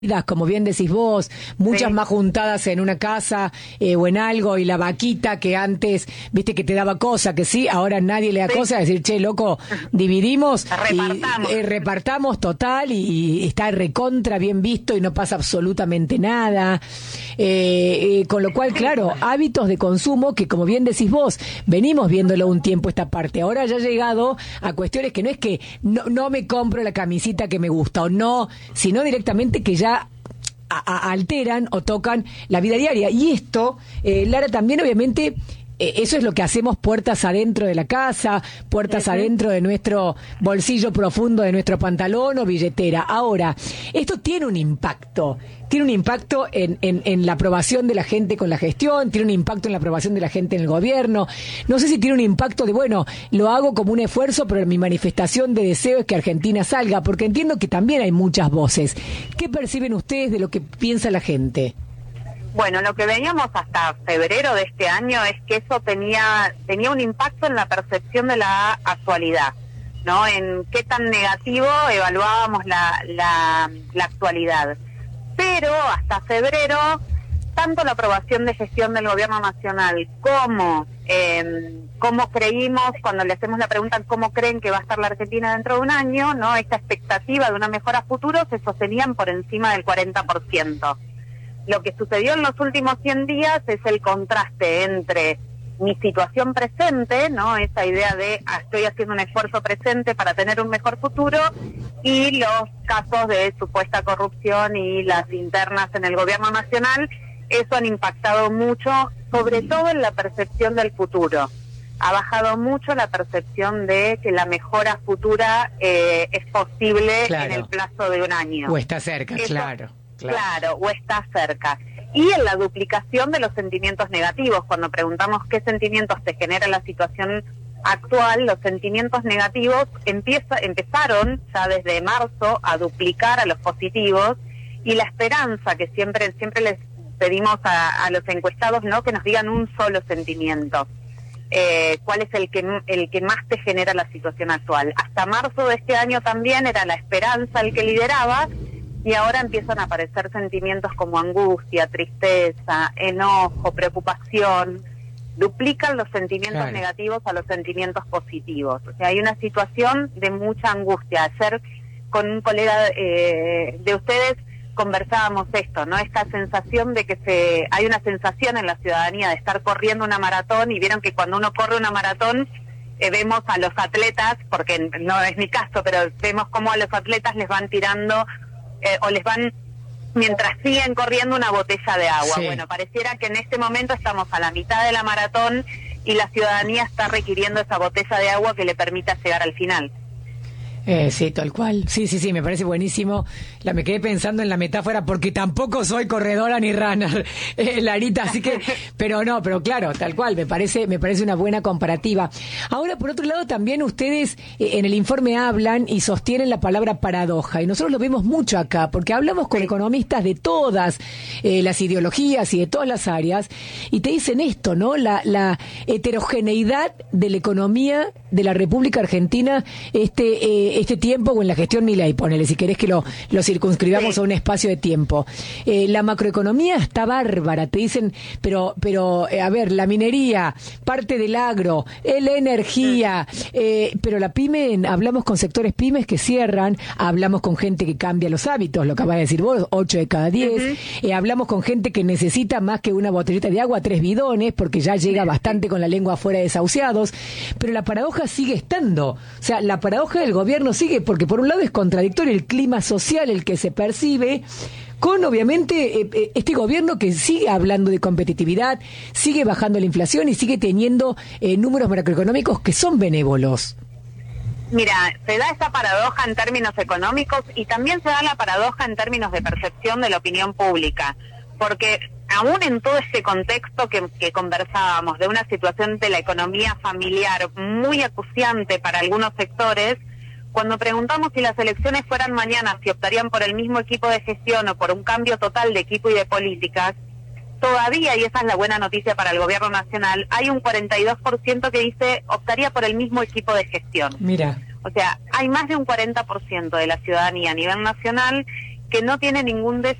como bien decís vos, muchas Sí, más juntadas en una casa o en algo, y la vaquita que antes, viste que te daba cosa, que sí, ahora nadie le da sí, cosa, decir, che, loco, dividimos y repartamos. repartamos total y está recontra bien visto y no pasa absolutamente nada. Con lo cual, Sí, claro, hábitos de consumo que, como bien decís vos, venimos viéndolo un tiempo esta parte. Ahora ya ha llegado a cuestiones que no es que no me compro la camisita que me gusta o no, sino directamente que ya alteran o tocan la vida diaria. Y esto, Lara, también obviamente... Eso es lo que hacemos puertas adentro de la casa, puertas ujú. adentro de nuestro bolsillo profundo de nuestro pantalón o billetera. Ahora, esto tiene un impacto en la aprobación de la gente con la gestión, tiene un impacto en la aprobación de la gente en el gobierno. No sé si tiene un impacto de, bueno, lo hago como un esfuerzo, pero mi manifestación de deseo es que Argentina salga, porque entiendo que también hay muchas voces. ¿Qué perciben ustedes de lo que piensa la gente? Bueno, lo que veíamos hasta febrero de este año es que eso tenía un impacto en la percepción de la actualidad, ¿no? En qué tan negativo evaluábamos la actualidad. Pero hasta febrero, tanto la aprobación de gestión del gobierno nacional como cómo creímos, cuando le hacemos la pregunta cómo creen que va a estar la Argentina dentro de un año, ¿no? Esta expectativa de una mejora a futuro se sostenían por encima del 40%. Lo que sucedió en los últimos 100 días es el contraste entre mi situación presente, ¿no? Esa idea de estoy haciendo un esfuerzo presente para tener un mejor futuro, y los casos de supuesta corrupción y las internas en el gobierno nacional. Eso han impactado mucho, sobre todo en la percepción del futuro. Ha bajado mucho la percepción de que la mejora futura es posible en el Claro. plazo de un año. O está cerca, Eso, claro, claro. claro, o está cerca. Y en la duplicación de los sentimientos negativos. Cuando preguntamos qué sentimientos te genera la situación actual, los sentimientos negativos empezaron ya desde marzo a duplicar a los positivos, y la esperanza que siempre les pedimos a los encuestados, ¿no? Que nos digan un solo sentimiento. ¿Cuál es el que más te genera la situación actual? Hasta marzo de este año también era la esperanza el que lideraba, y ahora empiezan a aparecer sentimientos como angustia, tristeza, enojo, preocupación. Duplican los sentimientos Claro. negativos a los sentimientos positivos. O sea, hay una situación de mucha angustia. Ayer con un colega de ustedes conversábamos esto, ¿no? Esta sensación de que hay una sensación en la ciudadanía de estar corriendo una maratón, y vieron que cuando uno corre una maratón vemos a los atletas, porque no es mi caso, pero vemos cómo a los atletas les van tirando o les van, mientras siguen corriendo, una botella de agua. Sí. Bueno, pareciera que en este momento estamos a la mitad de la maratón y la ciudadanía está requiriendo esa botella de agua que le permita llegar al final. Sí, tal cual. Sí, sí, sí, me parece buenísimo. Me quedé pensando en la metáfora porque tampoco soy corredora ni runner, Larita, así que, pero claro, tal cual, me parece una buena comparativa. Ahora, por otro lado, también ustedes en el informe hablan y sostienen la palabra paradoja, y nosotros lo vemos mucho acá, porque hablamos con Sí. economistas de todas las ideologías y de todas las áreas, y te dicen esto, ¿no? La heterogeneidad de la economía de la República Argentina, este tiempo, o en la gestión Milei, ponele, si querés que lo circunscribamos Sí. a un espacio de tiempo. La macroeconomía está bárbara, te dicen, pero a ver, la minería, parte del agro, la energía, pero la pyme, hablamos con sectores pymes que cierran, hablamos con gente que cambia los hábitos, lo que acabas de decir vos, 8 de cada 10, hablamos con gente que necesita más que una botellita de agua, 3 bidones, porque ya llega bastante con la lengua afuera, desahuciados, pero la paradoja sigue estando. O sea, la paradoja del gobierno sigue, porque por un lado es contradictorio el clima social, el que se percibe, con obviamente este gobierno que sigue hablando de competitividad, sigue bajando la inflación y sigue teniendo números macroeconómicos que son benévolos. Mira, se da esa paradoja en términos económicos, y también se da la paradoja en términos de percepción de la opinión pública, porque aún en todo este contexto que conversábamos, de una situación de la economía familiar muy acuciante para algunos sectores, cuando preguntamos si las elecciones fueran mañana, si optarían por el mismo equipo de gestión o por un cambio total de equipo y de políticas, todavía, y esa es la buena noticia para el gobierno nacional, hay un 42% que dice optaría por el mismo equipo de gestión. Mira. O sea, hay más de un 40% de la ciudadanía a nivel nacional que no tiene ningún